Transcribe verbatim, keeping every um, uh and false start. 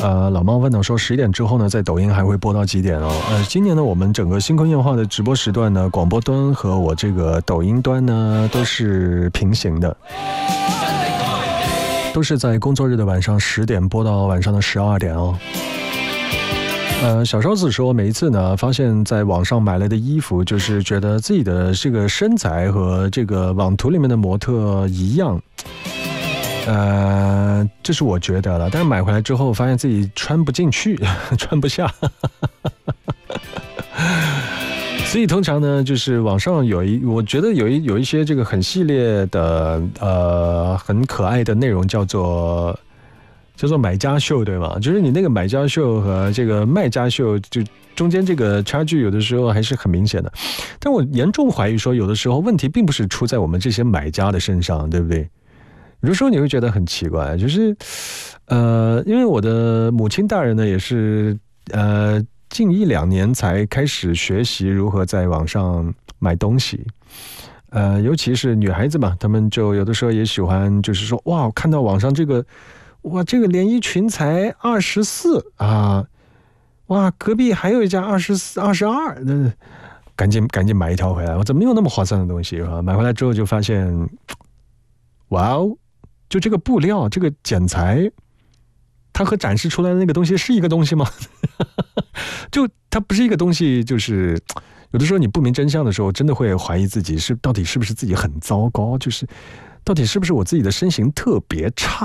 呃，老猫问到说十一点之后呢，在抖音还会播到几点哦？呃，今年呢，我们整个星空夜话的直播时段呢，广播端和我这个抖音端呢都是平行的，都是在工作日的晚上十点播到晚上的十二点哦。呃，小勺子说，每一次呢，发现在网上买来的衣服，就是觉得自己的这个身材和这个网图里面的模特一样。呃，这是我觉得了，但是买回来之后发现自己穿不进去，穿不下，所以通常呢，就是网上有一，我觉得有一有一些这个很系列的，呃，很可爱的内容，叫做叫做买家秀，对吗？就是你那个买家秀和这个卖家秀，就中间这个差距有的时候还是很明显的。但我严重怀疑说，有的时候问题并不是出在我们这些买家的身上，对不对？有的时候你会觉得很奇怪，就是，呃，因为我的母亲大人呢，也是呃近一两年才开始学习如何在网上买东西，呃，尤其是女孩子嘛，她们就有的时候也喜欢，就是说，哇，看到网上这个，哇，这个连衣裙才二十四啊，哇，隔壁还有一家二十四、二十二，那赶紧赶紧买一条回来，我怎么有那么划算的东西啊？买回来之后就发现，哇哦！就这个布料，这个剪裁，它和展示出来的那个东西是一个东西吗？就它不是一个东西，就是有的时候你不明真相的时候，真的会怀疑自己是到底是不是自己很糟糕，就是到底是不是我自己的身形特别差。